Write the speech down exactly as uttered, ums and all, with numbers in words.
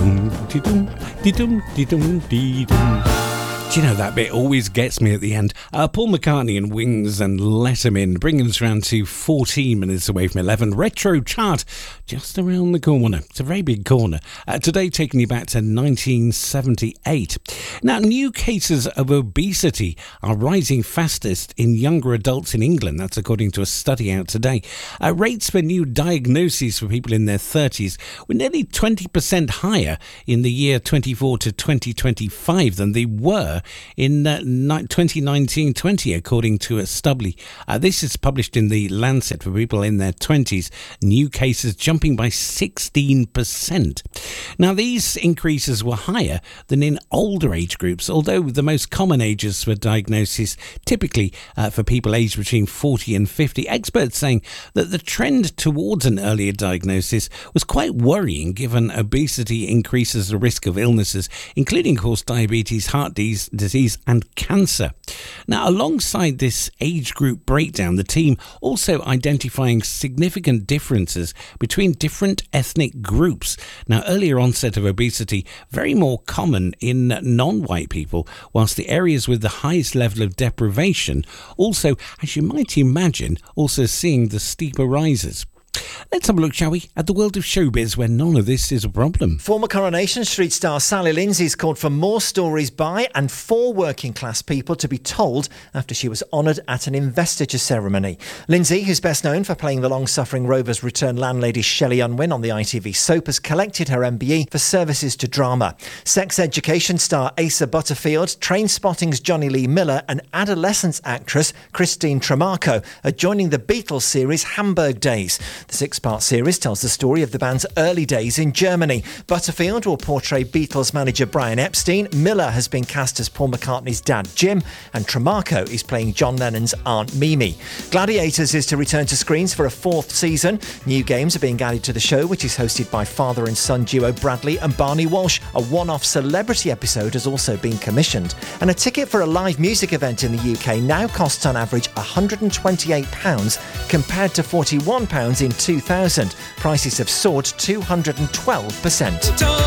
dee-dum, dee-dum, dee-dum, dee-dum, dee-dum. Do you know, that bit always gets me at the end. Uh, Paul McCartney and Wings and Let 'Em In, bringing us around to fourteen minutes away from eleven. Retro chart just around the corner. It's a very big corner. Uh, today taking you back to nineteen seventy-eight. Now, new cases of obesity are rising fastest in younger adults in England. That's according to a study out today. Uh, rates for new diagnoses for people in their thirties were nearly twenty percent higher in the year twenty-four to twenty twenty-five than they were in uh, twenty nineteen twenty, according to a study. Uh, this is published in the Lancet for people in their twenties. New cases jumping by sixteen percent. Now, these increases were higher than in older age groups, although the most common ages for diagnosis typically uh, for people aged between forty and fifty. Experts saying that the trend towards an earlier diagnosis was quite worrying, given obesity increases the risk of illnesses, including, of course, diabetes, heart disease, disease and cancer. Now, alongside this age group breakdown, the team also identifying significant differences between different ethnic groups. Now, earlier onset of obesity very more common in non-white people, whilst the areas with the highest level of deprivation also, as you might imagine, also seeing the steeper rises. Let's have a look, shall we, at the world of showbiz, where none of this is a problem. Former Coronation Street star Sally Lindsay's called for more stories by and for working class people to be told after she was honoured at an investiture ceremony. Lindsay, who's best known for playing the long-suffering Rovers return landlady Shelley Unwin on the I T V soap, has collected her M B E for services to drama. Sex education star Asa Butterfield, Trainspotting's Johnny Lee Miller and adolescence actress Christine Tremarco are joining the Beatles series Hamburg Days. The six-part series tells the story of the band's early days in Germany. Butterfield will portray Beatles manager Brian Epstein. Miller has been cast as Paul McCartney's dad Jim, and Tremarco is playing John Lennon's Aunt Mimi. Gladiators is to return to screens for a fourth season. New games are being added to the show, which is hosted by father and son duo Bradley and Barney Walsh. A one-off celebrity episode has also been commissioned. And a ticket for a live music event in the U K now costs on average one hundred twenty-eight pounds compared to forty-one pounds in two thousand. Prices have soared two hundred twelve percent.